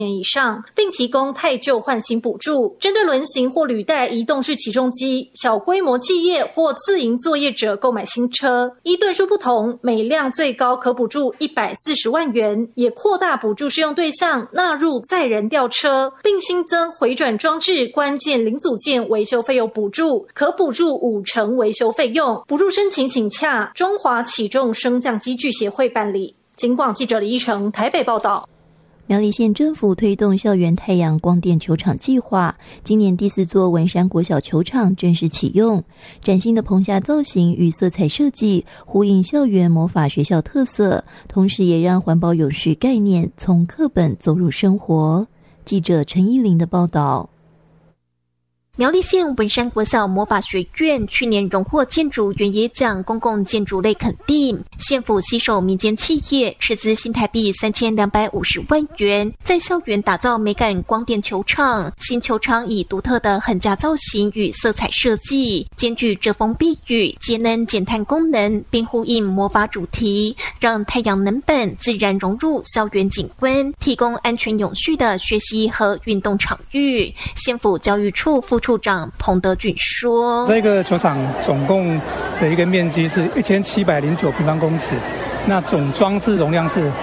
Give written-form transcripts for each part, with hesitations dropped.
年以上，并提供汰旧换新补助。针对轮型或履带移动式起重机，小规模企业或自营作业者购买新车，依吨数不同，每辆最高可补助140万元，也扩大补助适用对象，纳入载人吊车，并新增回转装置关键零组件维修费用补助，可补助50%维修费用。补助申请请洽中华起重升降机具协会办理。警广记者李依成台北报道。 苗栗县政府推动校园太阳光电球场计划，今年第4座文山国小球场正式启用。崭新的棚架造型与色彩设计呼应校园魔法学校特色，同时也让环保永续概念从课本走入生活。记者陈依玲的报道。 苗栗县文山国小魔法学院去年荣获建筑原野奖公共建筑类肯定，县府携手民间企业，斥资新台币3250万元，在校园打造美感光电球场。新球场以独特的横架造型与色彩设计，兼具遮风避雨、节能减碳功能，并呼应魔法主题，让太阳能板自然融入校园景观，提供安全永续的学习和运动场域。县府教育处副处长彭德俊说：“ 这个球场总共的一个面积是1709平方公尺，那总装置容量是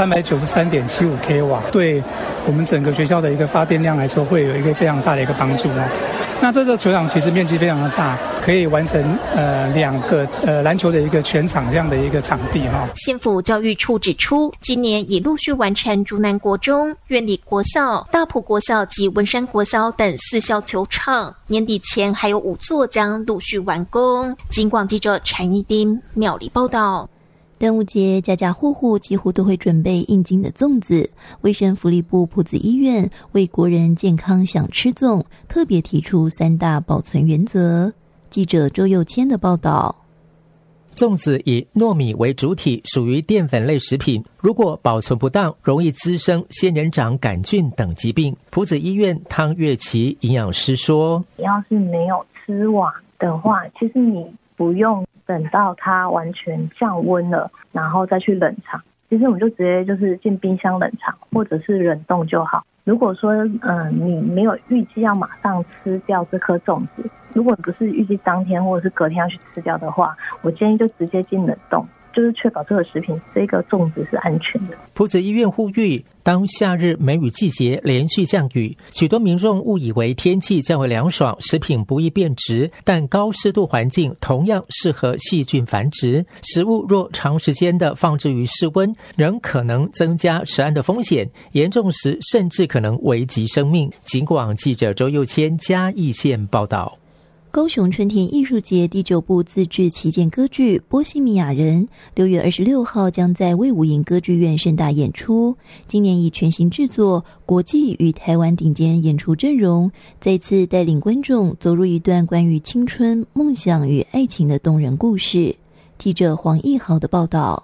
393.75 kW， 对我们整个学校的一个发电量来说，会有一个非常大的一个帮助。那这个球场其实面积非常的大，可以完成2个篮球的一个全场这样的一个场地哈。” 县府教育处指出，今年已陆续完成竹南国中、苑里国小、大埔国小及文山国小等4校球场，年底前还有5座将陆续完工。警广记者陈一丁苗栗报道。 端午节家家户户几乎都会准备应景的粽子，卫生福利部埔子医院为国人健康想吃粽，特别提出3大保存原则。记者周佑谦的报道。 粽子以糯米为主体，属于淀粉类食品，如果保存不当，容易滋生仙人掌杆菌等疾病。埔子医院汤月琪营养师说：“ 要是没有吃完的话，其实你不用等到它完全降温了，然后再去冷藏。其实我们就直接就是进冰箱冷藏，或者是冷冻就好。如果说你没有预计要马上吃掉这颗粽子，如果不是预计当天或者是隔天要去吃掉的话，我建议就直接进冷冻，就是确保这个食品这个粽子是安全的。” 埔子医院呼吁，当夏日梅雨季节连续降雨，许多民众误以为天气较为凉爽，食品不易变质，但高湿度环境同样适合细菌繁殖。食物若长时间的放置于室温，仍可能增加食安的风险，严重时甚至可能危及生命。警广记者周佑谦嘉义县报道。 高雄春田艺术节第9部自制旗舰歌剧《波西米亚人》6月26号将在卫武营歌剧院盛大演出。今年以全新制作、国际与台湾顶尖演出阵容，再次带领观众走入一段关于青春、梦想与爱情的动人故事。记者黄义豪的报道。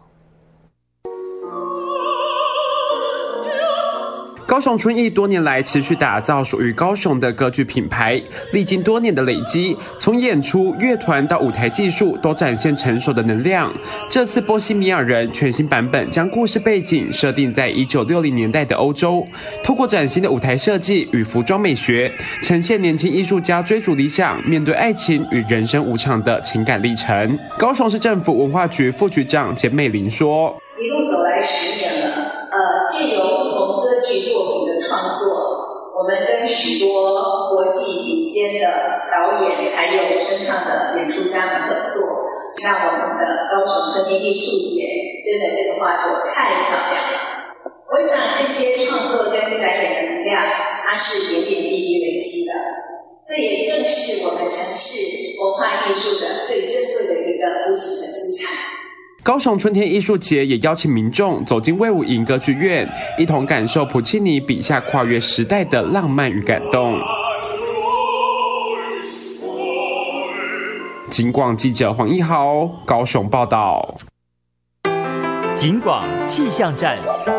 高雄春艺多年来持续打造属于高雄的歌剧品牌，历经多年的累积，从演出、乐团到舞台技术都展现成熟的能量。这次《波西米亚人》全新版本将故事背景设定在1960年代的欧洲，透过崭新的舞台设计与服装美学，呈现年轻艺术家追逐理想、面对爱情与人生无常的情感历程。高雄市政府文化局副局长简美玲说：“ 一路走来10年了。借由不同歌剧作品的创作，我们跟许多国际顶尖的导演还有声唱的演出家们合作，让我们的高雄春天艺术节真的这个画作太漂亮了。我想这些创作跟展演的能量，它是点点滴滴累积的，这也正是我们城市文化艺术的最珍贵的一个无形的资产。” 高雄春天艺术节也邀请民众走进卫武营歌剧院，一同感受普契尼笔下跨越时代的浪漫与感动。警广记者黄义豪高雄报道。 警广气象站。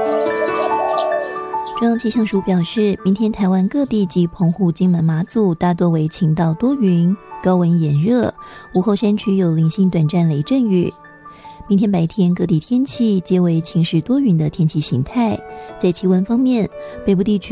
中央气象署表示，明天台湾各地及澎湖、金门、马祖大多为晴到多云，高温炎热，午后山区有零星短暂雷阵雨。明天白天各地天气皆为晴时多云的天气形态。在气温方面，北部地区